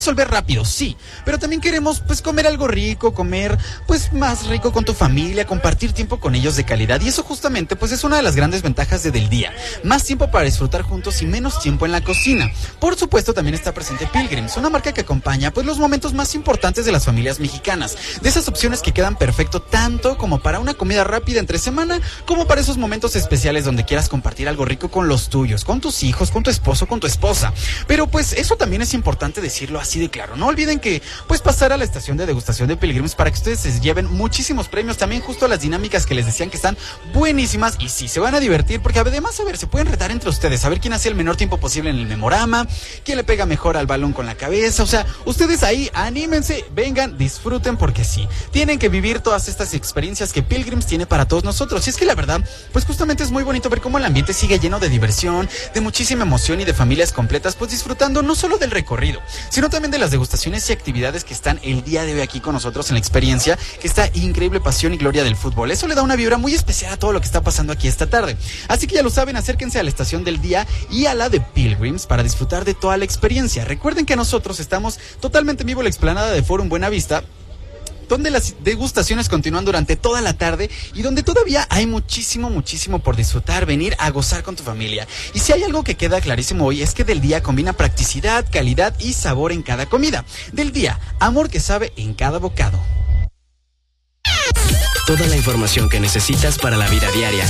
resolver rápido, sí, pero también queremos pues comer algo rico, comer pues más rico con tu familia, compartir tiempo con ellos de calidad, y eso justamente pues es una de las grandes ventajas Del Día, más tiempo para disfrutar juntos y menos tiempo en la cocina. Por supuesto también está presente Pilgrims, una marca que acompaña pues los momentos más importantes de las familias mexicanas, de esas opciones que quedan perfecto tanto como para una comida rápida entre semana, como para esos momentos especiales donde quieras compartir algo rico con los tuyos, con tus hijos, con tu esposo, con tu esposa. Pero pues eso también es importante decirlo así de claro. No olviden que pues pasar a la estación de degustación de Pilgrims para que ustedes se lleven muchísimos premios, también justo las dinámicas que les decían que están buenísimas, y sí, se van a divertir porque además, a ver, se pueden retar entre ustedes, a ver quién hace el menor tiempo posible en el memorama, quién le pega mejor al balón con la cabeza. O sea, ustedes ahí anímense, vengan, disfruten, porque sí, tienen que vivir todas estas experiencias que Pilgrims tiene para todos nosotros. Y es que la verdad, pues justamente es muy bonito ver cómo el ambiente sigue lleno de diversión, de muchísima emoción y de familias completas, pues disfrutando no solo del recorrido, sino también de las degustaciones y actividades que están el día de hoy aquí con nosotros en la experiencia, que está increíble pasión y gloria del fútbol. Eso le da una vibra muy especial a todo lo que está pasando aquí esta tarde. Así que ya lo saben, acérquense a la estación del día y a la de Pilgrims para disfrutar de toda la experiencia. Recuerden que nosotros estamos totalmente en vivo en la explanada de Forum Buenavista, donde las degustaciones continúan durante toda la tarde y donde todavía hay muchísimo por disfrutar, venir a gozar con tu familia. Y si hay algo que queda clarísimo hoy, es que Del Día combina practicidad, calidad y sabor en cada comida. Del Día, amor que sabe en cada bocado. Toda la información que necesitas para la vida diaria